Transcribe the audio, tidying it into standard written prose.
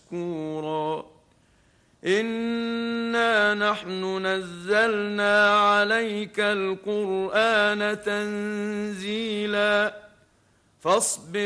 مشكورا إنا نحن نزلنا عليك القرآن تنزيلا فاصبر